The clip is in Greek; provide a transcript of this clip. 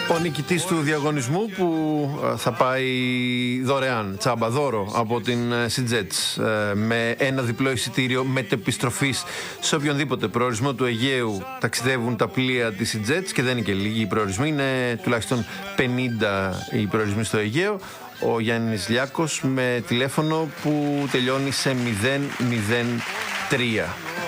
Ο νικητής του διαγωνισμού που θα πάει δωρεάν, τσάμπα, δώρο από την SeaJets με ένα διπλό εισιτήριο μετεπιστροφής σε οποιονδήποτε προορισμό του Αιγαίου ταξιδεύουν τα πλοία της SeaJets, και δεν είναι και λίγοι οι προορισμοί, είναι τουλάχιστον 50 οι προορισμοί στο Αιγαίο. Ο Γιάννης Λιάκος με τηλέφωνο που τελειώνει σε 003.